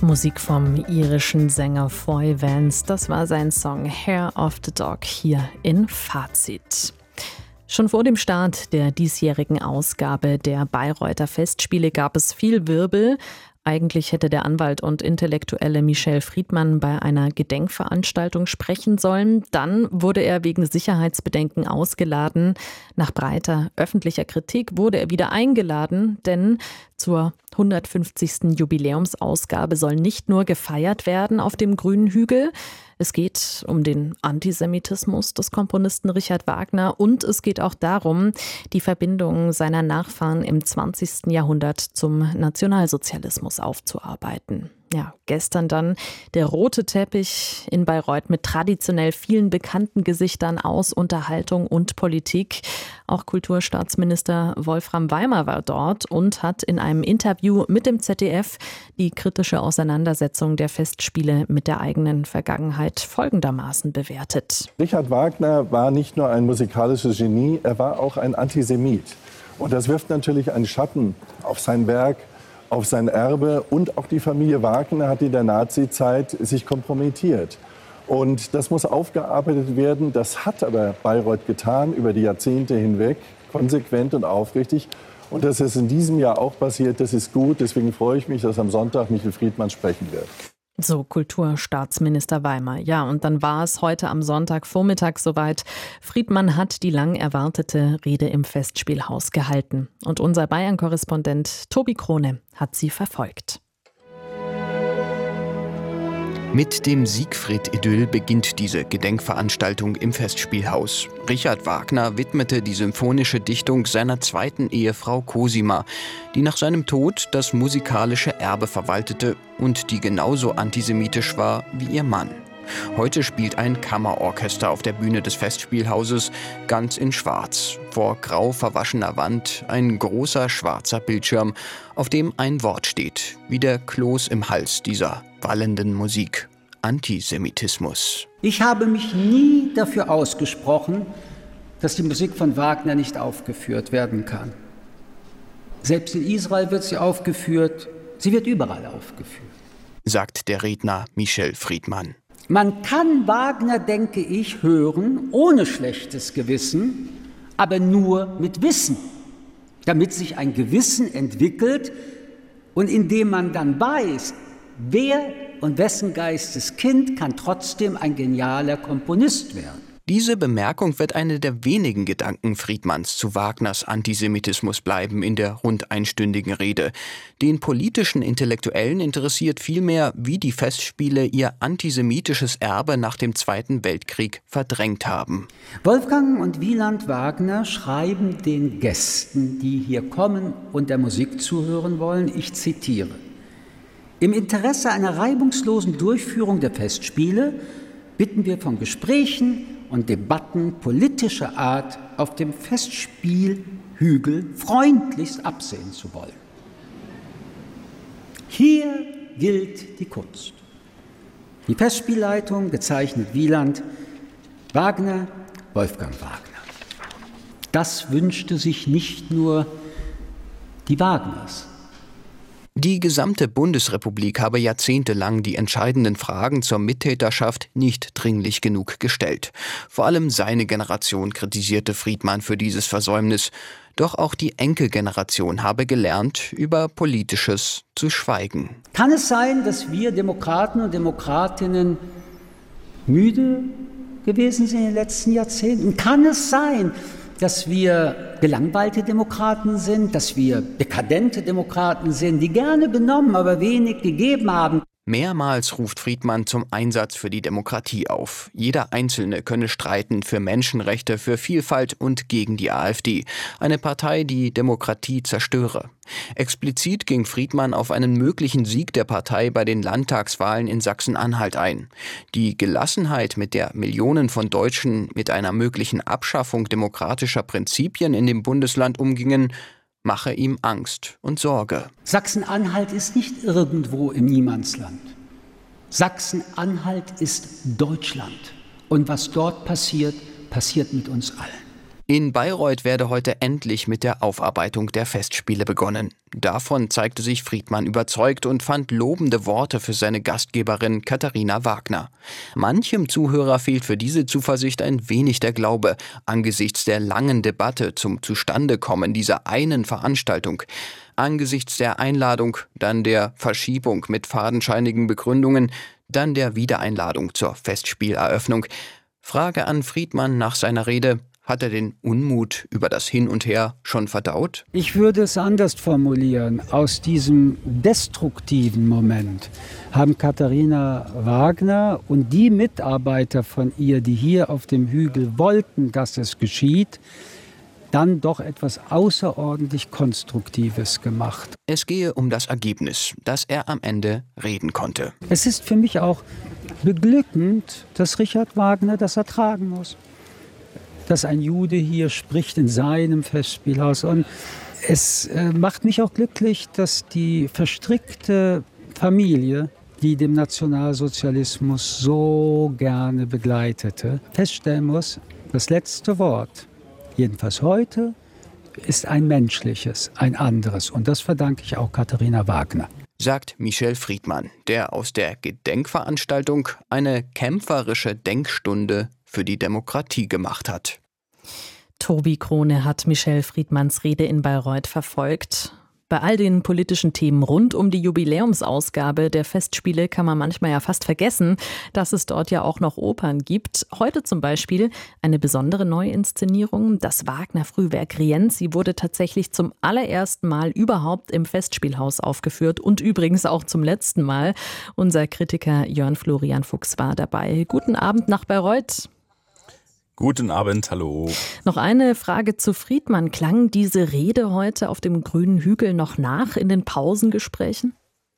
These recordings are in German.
Musik vom irischen Sänger Foy Vance. Das war sein Song Hair of the Dog hier in Fazit. Schon vor dem Start der diesjährigen Ausgabe der Bayreuther Festspiele gab es viel Wirbel. Eigentlich hätte der Anwalt und Intellektuelle Michel Friedmann bei einer Gedenkveranstaltung sprechen sollen. Dann wurde er wegen Sicherheitsbedenken ausgeladen. Nach breiter öffentlicher Kritik wurde er wieder eingeladen, denn zur 150. Jubiläumsausgabe soll nicht nur gefeiert werden auf dem grünen Hügel. Es geht um den Antisemitismus des Komponisten Richard Wagner und es geht auch darum, die Verbindung seiner Nachfahren im 20. Jahrhundert zum Nationalsozialismus aufzuarbeiten. Ja, gestern dann der rote Teppich in Bayreuth mit traditionell vielen bekannten Gesichtern aus Unterhaltung und Politik. Auch Kulturstaatsminister Wolfram Weimer war dort und hat in einem Interview mit dem ZDF die kritische Auseinandersetzung der Festspiele mit der eigenen Vergangenheit folgendermaßen bewertet. Richard Wagner war nicht nur ein musikalisches Genie, er war auch ein Antisemit. Und das wirft natürlich einen Schatten auf sein Werk, auf sein Erbe, und auch die Familie Wagner hat in der Nazizeit sich kompromittiert. Und das muss aufgearbeitet werden. Das hat aber Bayreuth getan über die Jahrzehnte hinweg, konsequent und aufrichtig. Und dass es in diesem Jahr auch passiert, das ist gut. Deswegen freue ich mich, dass am Sonntag Michel Friedmann sprechen wird. So Kulturstaatsminister Weimer. Ja, und dann war es heute am Sonntagvormittag soweit. Friedmann hat die lang erwartete Rede im Festspielhaus gehalten. Und unser Bayern-Korrespondent Tobi Krone hat sie verfolgt. Mit dem Siegfried-Idyll beginnt diese Gedenkveranstaltung im Festspielhaus. Richard Wagner widmete die symphonische Dichtung seiner zweiten Ehefrau Cosima, die nach seinem Tod das musikalische Erbe verwaltete und die genauso antisemitisch war wie ihr Mann. Heute spielt ein Kammerorchester auf der Bühne des Festspielhauses, ganz in Schwarz. Vor grau verwaschener Wand ein großer schwarzer Bildschirm, auf dem ein Wort steht, wie der Kloß im Hals dieser wallenden Musik: Antisemitismus. Ich habe mich nie dafür ausgesprochen, dass die Musik von Wagner nicht aufgeführt werden kann. Selbst in Israel wird sie aufgeführt, sie wird überall aufgeführt, sagt der Redner Michel Friedmann. Man kann Wagner, denke ich, hören, ohne schlechtes Gewissen, aber nur mit Wissen, damit sich ein Gewissen entwickelt und indem man dann weiß, wer und wessen Geisteskind kann trotzdem ein genialer Komponist werden. Diese Bemerkung wird eine der wenigen Gedanken Friedmanns zu Wagners Antisemitismus bleiben in der rund einstündigen Rede. Den politischen Intellektuellen interessiert vielmehr, wie die Festspiele ihr antisemitisches Erbe nach dem Zweiten Weltkrieg verdrängt haben. Wolfgang und Wieland Wagner schreiben den Gästen, die hier kommen und der Musik zuhören wollen, ich zitiere: Im Interesse einer reibungslosen Durchführung der Festspiele bitten wir von Gesprächen und Debatten politischer Art auf dem Festspielhügel freundlichst absehen zu wollen. Hier gilt die Kunst. Die Festspielleitung, gezeichnet Wieland, Wagner, Wolfgang Wagner. Das wünschte sich nicht nur die Wagners. Die gesamte Bundesrepublik habe jahrzehntelang die entscheidenden Fragen zur Mittäterschaft nicht dringlich genug gestellt. Vor allem seine Generation kritisierte Friedmann für dieses Versäumnis. Doch auch die Enkelgeneration habe gelernt, über Politisches zu schweigen. Kann es sein, dass wir Demokraten und Demokratinnen müde gewesen sind in den letzten Jahrzehnten? Kann es sein, dass wir gelangweilte Demokraten sind, dass wir dekadente Demokraten sind, die gerne benommen, aber wenig gegeben haben? Mehrmals ruft Friedmann zum Einsatz für die Demokratie auf. Jeder Einzelne könne streiten für Menschenrechte, für Vielfalt und gegen die AfD. Eine Partei, die Demokratie zerstöre. Explizit ging Friedmann auf einen möglichen Sieg der Partei bei den Landtagswahlen in Sachsen-Anhalt ein. Die Gelassenheit, mit der Millionen von Deutschen mit einer möglichen Abschaffung demokratischer Prinzipien in dem Bundesland umgingen, mache ihm Angst und Sorge. Sachsen-Anhalt ist nicht irgendwo im Niemandsland. Sachsen-Anhalt ist Deutschland. Und was dort passiert, passiert mit uns allen. In Bayreuth werde heute endlich mit der Aufarbeitung der Festspiele begonnen. Davon zeigte sich Friedmann überzeugt und fand lobende Worte für seine Gastgeberin Katharina Wagner. Manchem Zuhörer fehlt für diese Zuversicht ein wenig der Glaube angesichts der langen Debatte zum Zustandekommen dieser einen Veranstaltung. Angesichts der Einladung, dann der Verschiebung mit fadenscheinigen Begründungen, dann der Wiedereinladung zur Festspieleröffnung. Frage an Friedmann nach seiner Rede: Hat er den Unmut über das Hin und Her schon verdaut? Ich würde es anders formulieren. Aus diesem destruktiven Moment haben Katharina Wagner und die Mitarbeiter von ihr, die hier auf dem Hügel wollten, dass es geschieht, dann doch etwas außerordentlich Konstruktives gemacht. Es gehe um das Ergebnis, dass er am Ende reden konnte. Es ist für mich auch beglückend, dass Richard Wagner das ertragen muss. Dass ein Jude hier spricht in seinem Festspielhaus. Und es macht mich auch glücklich, dass die verstrickte Familie, die dem Nationalsozialismus so gerne begleitete, feststellen muss, das letzte Wort, jedenfalls heute, ist ein menschliches, ein anderes. Und das verdanke ich auch Katharina Wagner. Sagt Michel Friedmann, der aus der Gedenkveranstaltung eine kämpferische Denkstunde für die Demokratie gemacht hat. Tobi Krone hat Michel Friedmanns Rede in Bayreuth verfolgt. Bei all den politischen Themen rund um die Jubiläumsausgabe der Festspiele kann man manchmal ja fast vergessen, dass es dort ja auch noch Opern gibt. Heute zum Beispiel eine besondere Neuinszenierung. Das Wagner-Frühwerk Rienzi wurde tatsächlich zum allerersten Mal überhaupt im Festspielhaus aufgeführt und übrigens auch zum letzten Mal. Unser Kritiker Jörn Florian Fuchs war dabei. Guten Abend nach Bayreuth. Guten Abend, hallo. Noch eine Frage zu Friedmann. Klang diese Rede heute auf dem grünen Hügel noch nach in den Pausengesprächen?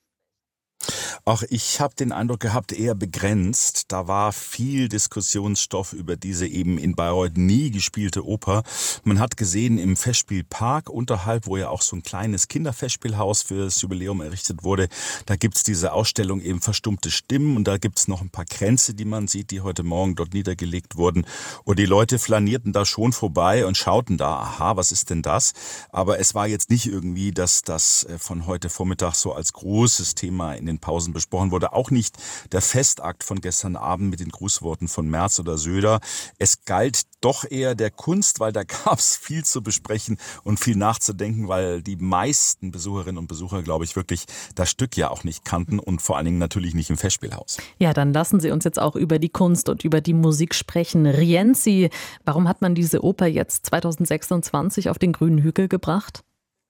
Auch ich habe den Eindruck gehabt, eher begrenzt. Da war viel Diskussionsstoff über diese eben in Bayreuth nie gespielte Oper. Man hat gesehen, im Festspielpark unterhalb, wo ja auch so ein kleines Kinderfestspielhaus für das Jubiläum errichtet wurde, da gibt's diese Ausstellung eben Verstummte Stimmen und da gibt's noch ein paar Kränze, die man sieht, die heute Morgen dort niedergelegt wurden. Und die Leute flanierten da schon vorbei und schauten da, aha, was ist denn das? Aber es war jetzt nicht irgendwie, dass das von heute Vormittag so als großes Thema in den Pausen besprochen wurde. Auch nicht der Festakt von gestern Abend mit den Grußworten von Merz oder Söder. Es galt doch eher der Kunst, weil da gab es viel zu besprechen und viel nachzudenken, weil die meisten Besucherinnen und Besucher, glaube ich, wirklich das Stück ja auch nicht kannten und vor allen Dingen natürlich nicht im Festspielhaus. Ja, dann lassen Sie uns jetzt auch über die Kunst und über die Musik sprechen. Rienzi, warum hat man diese Oper jetzt 2026 auf den grünen Hügel gebracht?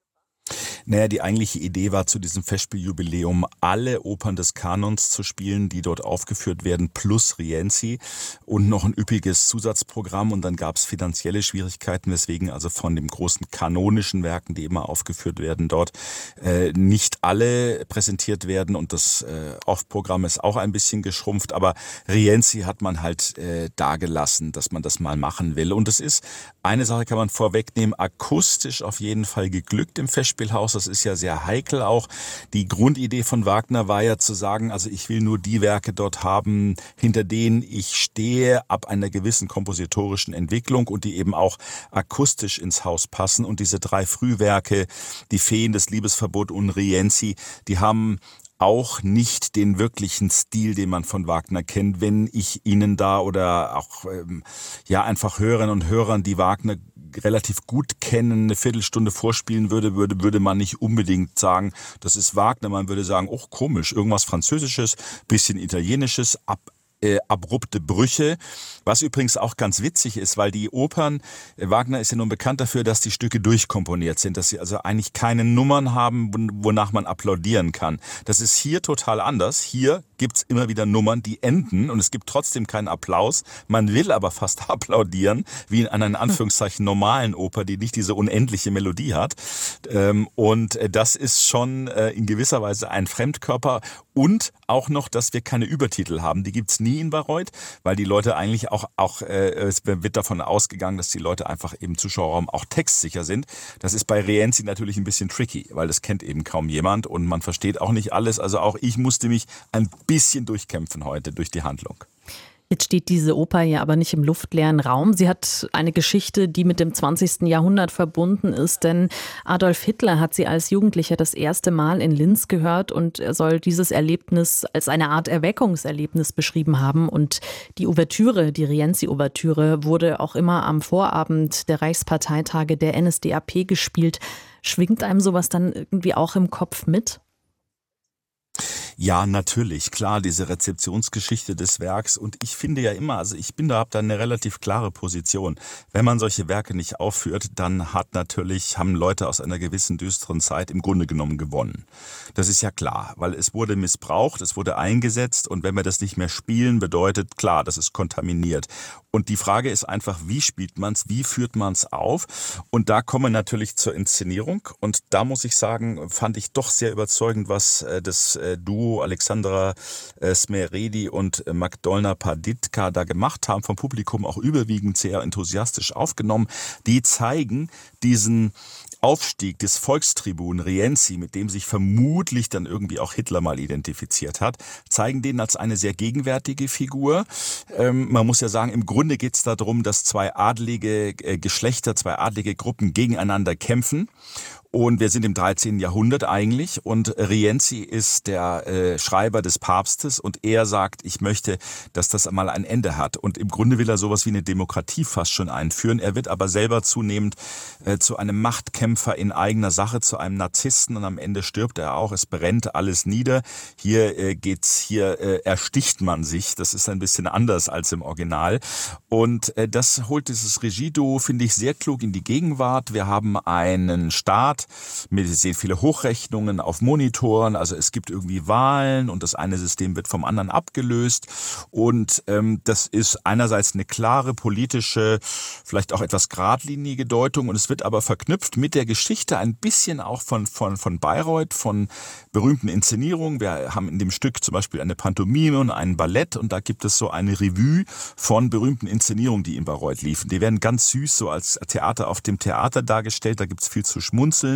Naja, die eigentliche Idee war, zu diesem Festspieljubiläum alle Opern des Kanons zu spielen, die dort aufgeführt werden, plus Rienzi und noch ein üppiges Zusatzprogramm. Und dann gab es finanzielle Schwierigkeiten, weswegen also von den großen kanonischen Werken, die immer aufgeführt werden, dort nicht alle präsentiert werden. Und das Off-Programm ist auch ein bisschen geschrumpft. Aber Rienzi hat man halt dagelassen, dass man das mal machen will. Und es ist, eine Sache kann man vorwegnehmen, akustisch auf jeden Fall geglückt im Festspielhaus. Das ist ja sehr heikel auch. Die Grundidee von Wagner war ja zu sagen, also ich will nur die Werke dort haben, hinter denen ich stehe, ab einer gewissen kompositorischen Entwicklung und die eben auch akustisch ins Haus passen. Und diese drei Frühwerke, die Feen, das Liebesverbot und Rienzi, die haben auch nicht den wirklichen Stil, den man von Wagner kennt. Wenn ich Ihnen da oder auch einfach Hörerinnen und Hörern, die Wagner relativ gut kennen, eine Viertelstunde vorspielen würde man nicht unbedingt sagen, das ist Wagner. Man würde sagen, oh komisch, irgendwas Französisches, bisschen Italienisches, abrupte Brüche, was übrigens auch ganz witzig ist, weil die Opern, Wagner ist ja nun bekannt dafür, dass die Stücke durchkomponiert sind, dass sie also eigentlich keine Nummern haben, wonach man applaudieren kann. Das ist hier total anders. Hier gibt's immer wieder Nummern, die enden und es gibt trotzdem keinen Applaus. Man will aber fast applaudieren, wie in einer in Anführungszeichen normalen Oper, die nicht diese unendliche Melodie hat. Und das ist schon in gewisser Weise ein Fremdkörper und auch noch, dass wir keine Übertitel haben. Die gibt's nie in Bayreuth, weil die Leute eigentlich es wird davon ausgegangen, dass die Leute einfach im Zuschauerraum auch textsicher sind. Das ist bei Rienzi natürlich ein bisschen tricky, weil das kennt eben kaum jemand und man versteht auch nicht alles. Also auch ich musste mich ein bisschen durchkämpfen heute durch die Handlung. Jetzt steht diese Oper ja aber nicht im luftleeren Raum. Sie hat eine Geschichte, die mit dem 20. Jahrhundert verbunden ist, denn Adolf Hitler hat sie als Jugendlicher das erste Mal in Linz gehört und er soll dieses Erlebnis als eine Art Erweckungserlebnis beschrieben haben. Und die Ouvertüre, die Rienzi-Ouvertüre, wurde auch immer am Vorabend der Reichsparteitage der NSDAP gespielt. Schwingt einem sowas dann irgendwie auch im Kopf mit? Ja, natürlich, klar, diese Rezeptionsgeschichte des Werks und ich finde ja immer, also ich bin da, habe da eine relativ klare Position. Wenn man solche Werke nicht aufführt, dann haben Leute aus einer gewissen düsteren Zeit im Grunde genommen gewonnen. Das ist ja klar, weil es wurde missbraucht, es wurde eingesetzt und wenn wir das nicht mehr spielen, bedeutet klar, das ist kontaminiert. Und die Frage ist einfach, wie spielt man es, wie führt man es auf? Und da kommen wir natürlich zur Inszenierung und da muss ich sagen, fand ich doch sehr überzeugend, was das Duo Alexandra Smeredi und Magdolna Paditka da gemacht haben, vom Publikum auch überwiegend sehr enthusiastisch aufgenommen. Die zeigen diesen Aufstieg des Volkstribun Rienzi, mit dem sich vermutlich dann irgendwie auch Hitler mal identifiziert hat, zeigen den als eine sehr gegenwärtige Figur. Man muss ja sagen, im Grunde geht es darum, dass zwei adlige Geschlechter, zwei adlige Gruppen gegeneinander kämpfen. Und wir sind im 13. Jahrhundert eigentlich und Rienzi ist der Schreiber des Papstes und er sagt, ich möchte, dass das mal ein Ende hat. Und im Grunde will er sowas wie eine Demokratie fast schon einführen. Er wird aber selber zunehmend zu einem Machtkämpfer in eigener Sache, zu einem Narzissten und am Ende stirbt er auch. Es brennt alles nieder. Hier ersticht man sich. Das ist ein bisschen anders als im Original. Und das holt dieses Regieduo, finde ich, sehr klug in die Gegenwart. Wir haben einen Staat, wir sehen viele Hochrechnungen auf Monitoren, also es gibt irgendwie Wahlen und das eine System wird vom anderen abgelöst und das ist einerseits eine klare politische, vielleicht auch etwas geradlinige Deutung und es wird aber verknüpft mit der Geschichte ein bisschen auch von Bayreuth, von berühmten Inszenierungen. Wir haben in dem Stück zum Beispiel eine Pantomime und ein Ballett und da gibt es so eine Revue von berühmten Inszenierungen, die in Bayreuth liefen. Die werden ganz süß so als Theater auf dem Theater dargestellt, da gibt es viel zu schmunzeln.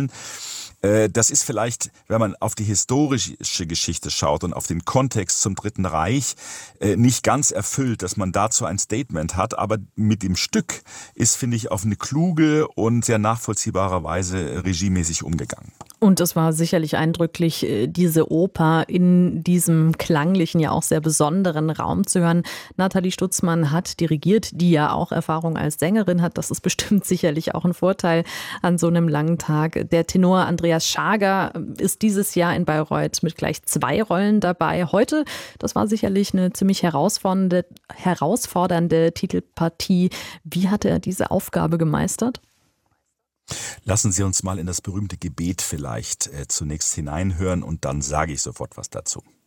Das ist vielleicht, wenn man auf die historische Geschichte schaut und auf den Kontext zum Dritten Reich, nicht ganz erfüllt, dass man dazu ein Statement hat. Aber mit dem Stück ist, finde ich, auf eine kluge und sehr nachvollziehbare Weise regiemäßig umgegangen. Und es war sicherlich eindrücklich, diese Oper in diesem klanglichen, ja auch sehr besonderen Raum zu hören. Nathalie Stutzmann hat dirigiert, die ja auch Erfahrung als Sängerin hat. Das ist bestimmt sicherlich auch ein Vorteil an so einem langen Tag. Der Tenor Andreas Schager ist dieses Jahr in Bayreuth mit gleich 2 Rollen dabei. Heute, das war sicherlich eine ziemlich herausfordernde Titelpartie. Wie hat er diese Aufgabe gemeistert? Lassen Sie uns mal in das berühmte Gebet vielleicht zunächst hineinhören und dann sage ich sofort was dazu.